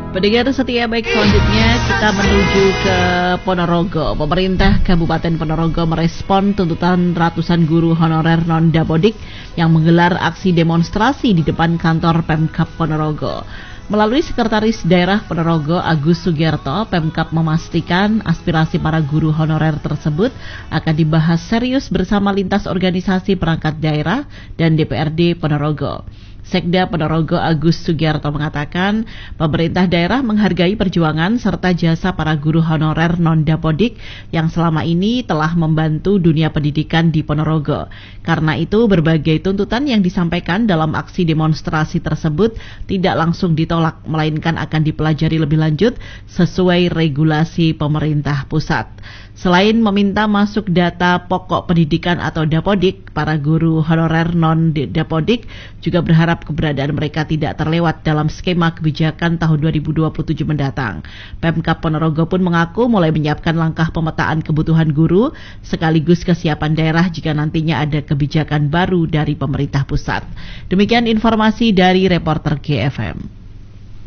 Pendengar setia, baik, selanjutnya kita menuju ke Ponorogo. Pemerintah Kabupaten Ponorogo merespon tuntutan ratusan guru honorer non-Dapodik yang menggelar aksi demonstrasi di depan kantor Pemkab Ponorogo. Melalui Sekretaris Daerah Ponorogo Agus Sugierto, Pemkab memastikan aspirasi para guru honorer tersebut akan dibahas serius bersama lintas organisasi perangkat daerah dan DPRD Ponorogo. Sekda Ponorogo Agus Sugierto mengatakan pemerintah daerah menghargai perjuangan serta jasa para guru honorer non-Dapodik yang selama ini telah membantu dunia pendidikan di Ponorogo. Karena itu berbagai tuntutan yang disampaikan dalam aksi demonstrasi tersebut tidak langsung ditolak, melainkan akan dipelajari lebih lanjut sesuai regulasi pemerintah pusat. Selain meminta masuk data pokok pendidikan atau Dapodik, para guru honorer non-Dapodik juga berharap keberadaan mereka tidak terlewat dalam skema kebijakan tahun 2027 mendatang. Pemkab Ponorogo pun mengaku mulai menyiapkan langkah pemetaan kebutuhan guru sekaligus kesiapan daerah jika nantinya ada kebijakan baru dari pemerintah pusat. Demikian informasi dari reporter GFM.